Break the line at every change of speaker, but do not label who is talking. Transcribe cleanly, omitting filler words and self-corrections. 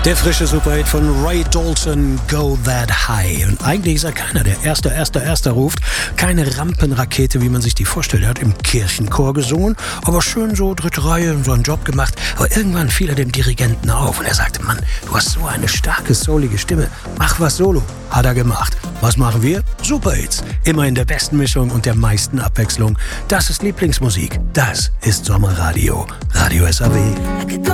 Der frische Superhit von Ray Dalton, Go That High. Und eigentlich ist er keiner, der Erster ruft. Keine Rampenrakete, wie man sich die vorstellt. Er hat im Kirchenchor gesungen, aber schön so dritte Reihe so einen Job gemacht. Aber irgendwann fiel er dem Dirigenten auf und er sagte, Mann, du hast so eine starke, soulige Stimme. Mach was solo. Hat er gemacht. Was machen wir? Superhits. Immer in der besten Mischung und der meisten Abwechslung. Das ist Lieblingsmusik. Das ist Sommerradio. Radio SAW.